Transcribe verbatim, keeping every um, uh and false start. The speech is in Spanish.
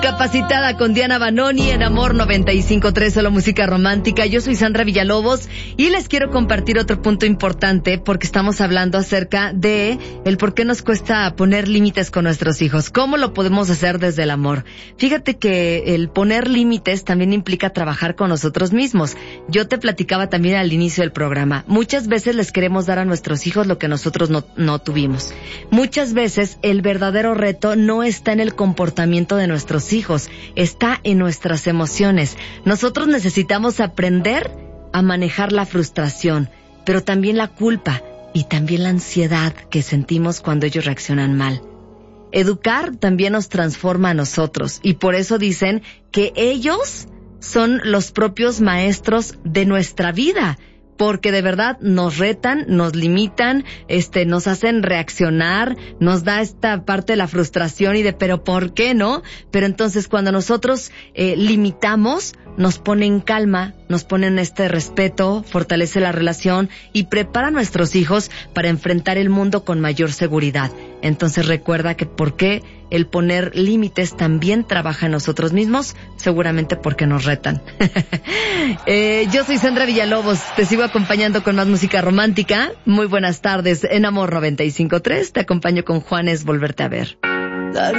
Capacitada con Diana Banoni en Amor noventa y cinco punto tres, solo música romántica. Yo soy Sandra Villalobos y les quiero compartir otro punto importante porque estamos hablando acerca de el por qué nos cuesta poner límites con nuestros hijos. ¿Cómo lo podemos hacer desde el amor? Fíjate que el poner límites también implica trabajar con nosotros mismos. Yo te platicaba también al inicio del programa. Muchas veces les queremos dar a nuestros hijos lo que nosotros no, no tuvimos. Muchas veces el verdadero reto no está en el comportamiento de nuestros hijos, está en nuestras emociones. Nosotros necesitamos aprender a manejar la frustración, pero también la culpa y también la ansiedad que sentimos cuando ellos reaccionan mal. Educar también nos transforma a nosotros y por eso dicen que ellos son los propios maestros de nuestra vida. Porque de verdad nos retan, nos limitan, este, nos hacen reaccionar, nos da esta parte de la frustración y de pero ¿por qué no? Pero entonces cuando nosotros eh, limitamos, nos pone en calma, nos pone en este respeto, fortalece la relación y prepara a nuestros hijos para enfrentar el mundo con mayor seguridad. Entonces recuerda que por qué el poner límites también trabaja en nosotros mismos, seguramente porque nos retan. eh, yo soy Sandra Villalobos, te sigo acompañando con más música romántica. Muy buenas tardes en Amor noventa y cinco punto tres, te acompaño con Juanes, Volverte a Ver.